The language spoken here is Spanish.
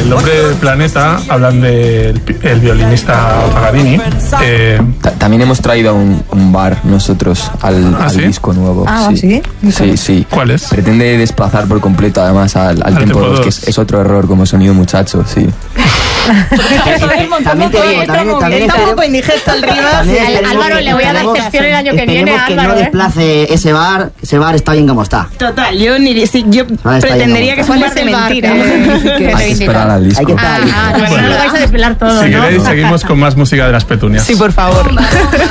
El Hombre del Planeta hablan del violinista Paganini. También hemos traído un bar nosotros al ¿sí? disco nuevo. ¿Sí? Sí. ¿Cuál es? Pretende desplazar por completo además al Tempo 2, que es otro error como sonido muchacho, sí. También te digo, también está un poco indigesto el Rivas. Álvaro, le voy a dar sección el año que viene, que Álvaro. no desplace ese bar está bien como está. Total, yo pretendería que es un bar de mentira. Hay que esperar al disco. Hay que estar. Bueno, lo vais a desvelar todo, Si ¿no? queréis, seguimos con más música de Las Petunias. Sí, por favor.